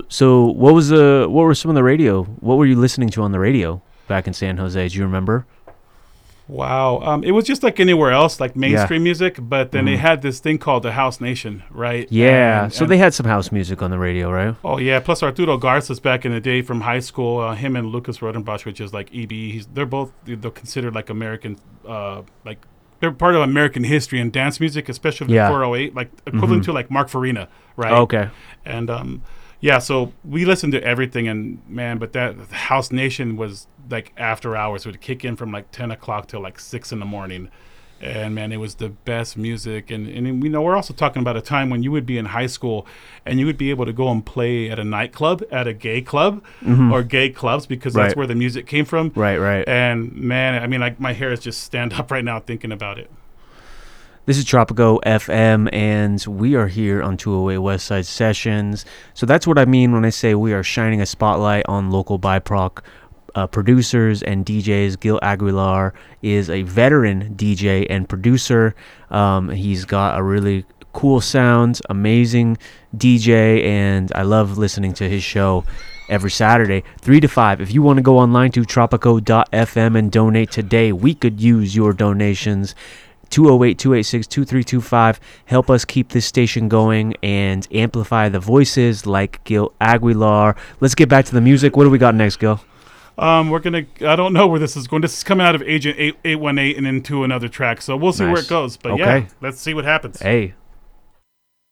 So what were some of the radio? What were you listening to on the radio back in San Jose? Do you remember? Wow. It was just like anywhere else, like Yeah. mainstream music, but then they had this thing called the House Nation, right? Yeah. So And they had some house music on the radio, right? oh yeah, plus Arturo Garces back in the day from high school, him and Lucas Rodenbosch, which is like EB. They're considered like American, like they're part of American history and dance music, especially Yeah. the 408, like equivalent to like Mark Farina, right? Okay. And yeah, so we listened to everything, and man, but that House Nation was like after hours. It would kick in from like 10 o'clock till like 6 in the morning. And man, it was the best music. And you know, we're also talking about a time when you would be in high school and you would be able to go and play at a nightclub, at a gay club or gay clubs, because that's Right. where the music came from. Right. And man, I mean, like my hair is just stand up right now thinking about it. This is Tropico FM, and we are here on 208 Westside Sessions. So that's what I mean when I say we are shining a spotlight on local BIPOC producers and DJs. Gil Aguilar is a veteran DJ and producer. He's got a really cool sound, amazing DJ, and I love listening to his show every Saturday, 3 to 5. If you want to go online to tropico.fm and donate today, we could use your donations. 208-286-2325. Help us keep this station going and amplify the voices like Gil Aguilar. Let's get back to the music. What do we got next, Gil? We're gonna. I don't know where this is going. This is coming out of Agent 818 and into another track. So we'll see where Nice. it goes. But Okay. yeah, let's see what happens. Hey.